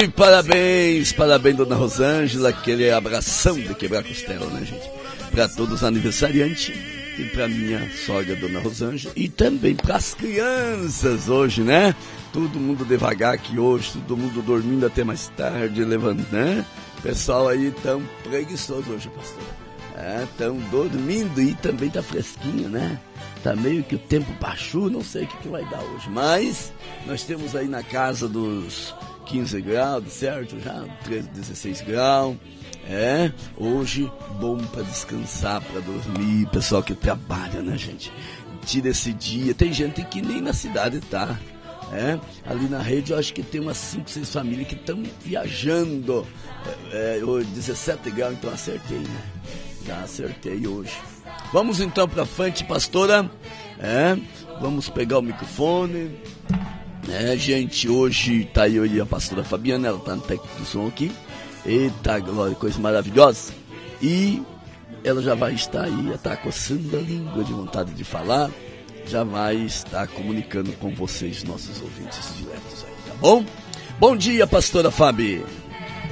E parabéns, dona Rosângela, aquele abração de quebrar costela, né, gente? Para todos os aniversariantes e para minha sogra, dona Rosângela, e também para as crianças hoje, né? Todo mundo devagar aqui hoje, todo mundo dormindo até mais tarde, levantando, né? Pessoal aí tão preguiçoso hoje, pastor. Tão dormindo e também tá fresquinho, né? Tá meio que o tempo baixou, não sei o que vai dar hoje, mas nós temos aí na casa dos 15 graus, certo? Já 13, 16 graus. Hoje bom para descansar, para dormir, pessoal que trabalha, né, gente? Tira esse dia, tem gente que nem na cidade tá. Ali na rede eu acho que tem umas 5, 6 famílias que estão viajando. Hoje 17 graus, então acertei, né? Já acertei hoje. Vamos então para frente, pastora. Vamos pegar o microfone. Gente, hoje tá eu e a pastora Fabiana, ela tá no técnico do som aqui. Eita, glória, coisa maravilhosa. E ela já vai estar aí, já tá coçando a língua de vontade de falar. Já vai estar comunicando com vocês, nossos ouvintes diretos aí, tá bom? Bom dia, pastora Fabi.